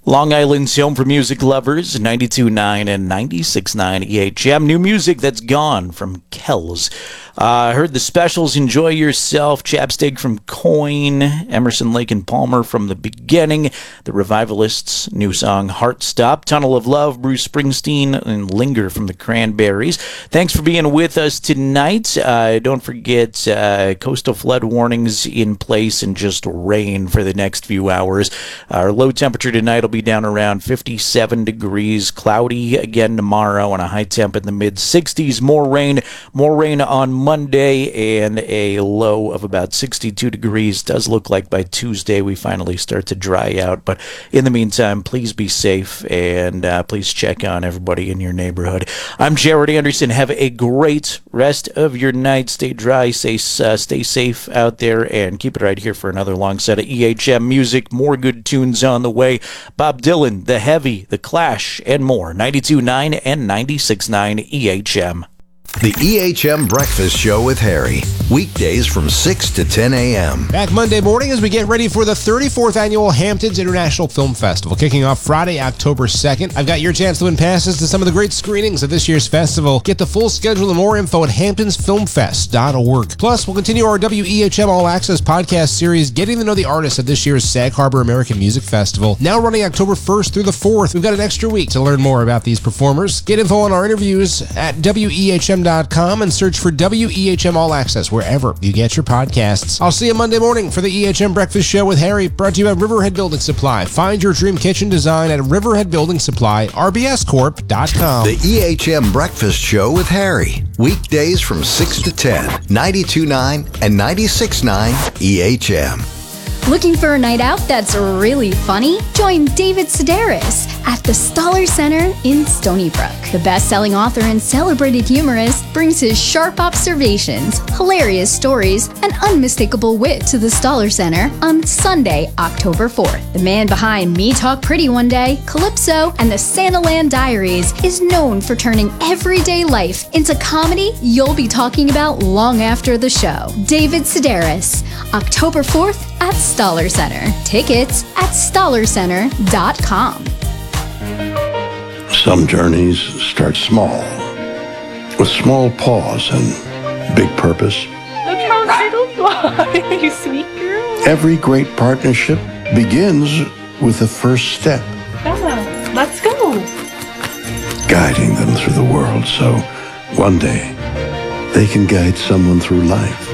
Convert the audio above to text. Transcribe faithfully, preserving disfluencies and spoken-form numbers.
Long Island's home for music lovers, ninety-two point nine and ninety-six point nine E H M. New music that's gone from Kells. I uh, heard the Specials, Enjoy Yourself, Chapstick from Coin, Emerson, Lake and Palmer from The Beginning, The Revivalists, new song Heart Stop, Tunnel of Love, Bruce Springsteen, and Linger from the Cranberries. Thanks for being with us tonight. Uh, don't forget uh, coastal flood warnings in place and just rain for the next few hours. Our low temperature tonight will be down around fifty-seven degrees, cloudy again tomorrow, and a high temp in the mid sixties. More rain, more rain on Monday, and a low of about sixty-two degrees. Does look like by Tuesday we finally start to dry out, but in the meantime, please be safe, and uh, please check on everybody in your neighborhood. I'm Jared Anderson. Have a great rest of your night. Stay dry, stay, uh, stay safe out there, and keep it right here for another long set of E H M music. More good tunes on the way. Bob Dylan, The Heavy, The Clash, and more. ninety-two point nine and ninety-six point nine E H M. The E H M Breakfast Show with Harry. Weekdays from six to ten a.m. Back Monday morning as we get ready for the thirty-fourth Annual Hamptons International Film Festival, kicking off Friday, October second. I've got your chance to win passes to some of the great screenings of this year's festival. Get the full schedule and more info at hamptons film fest dot org. Plus, we'll continue our W E H M All Access podcast series, getting to know the artists of this year's Sag Harbor American Music Festival. Now running October first through the fourth. We've got an extra week to learn more about these performers. Get info on our interviews at W E H M dot com and search for W E H M All Access wherever you get your podcasts. I'll see you Monday morning for the E H M Breakfast Show with Harry, brought to you by Riverhead Building Supply. Find your dream kitchen design at Riverhead Building Supply, R B S corp dot com. The E H M Breakfast Show with Harry. Weekdays from six to ten, ninety-two point nine and ninety-six point nine E H M. Looking for a night out that's really funny? Join David Sedaris at the Stoller Center in Stony Brook. The best-selling author and celebrated humorist brings his sharp observations, hilarious stories, and unmistakable wit to the Stoller Center on Sunday, October fourth. The man behind Me Talk Pretty One Day, Calypso, and the Santaland Diaries is known for turning everyday life into comedy you'll be talking about long after the show. David Sedaris, October fourth at Stoller Center. Tickets at stoller center dot com. Some journeys start small, with small pause and big purpose. Look how little fly, you sweet girl. Every great partnership begins with the first step. Yeah, let's go. Guiding them through the world so one day they can guide someone through life.